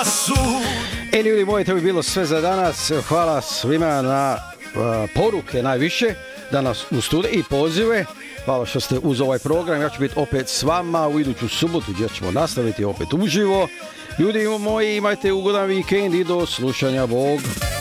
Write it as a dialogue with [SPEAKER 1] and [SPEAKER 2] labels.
[SPEAKER 1] Ljudi moji, to bi bilo sve za danas. Hvala svima na poruke najviše danas u studiju i pozive. Hvala što ste uz ovaj program. Ja ću biti opet s vama u iduću subotu gdje ćemo nastaviti opet uživo. Ljudi moji, imajte ugodan vikend i do slušanja. Bog.